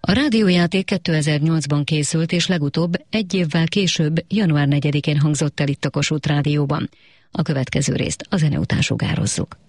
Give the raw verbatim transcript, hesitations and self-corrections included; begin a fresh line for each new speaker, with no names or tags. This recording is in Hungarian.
A rádiójáték kétezer-nyolcban készült, és legutóbb egy évvel később, január negyedikén hangzott el itt a Kossuth Rádióban. A következő részt a zene után sugározzuk.